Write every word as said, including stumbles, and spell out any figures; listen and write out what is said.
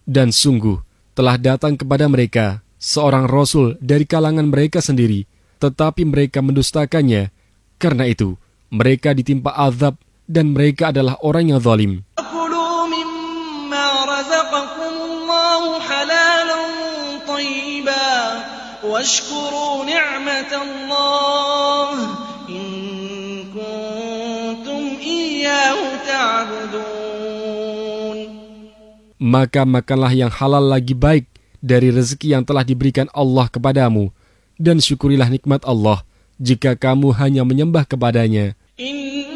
Dan sungguh telah datang kepada mereka seorang rasul dari kalangan mereka sendiri, tetapi mereka mendustakannya. Karena itu mereka ditimpa azab dan mereka adalah orang yang zalim. كُلُوا مِمَّا رَزَقَكُمُ اللَّهُ حَلَالًا طَيِّبًا وَاشْكُرُوا نِعْمَةَ اللَّهِ إِن كُنتُمْ إِيَّاهُ تَعْبُدُونَ. Maka makanlah yang halal lagi baik dari rezeki yang telah diberikan Allah kepadamu, dan syukurilah nikmat Allah jika kamu hanya menyembah kepadanya.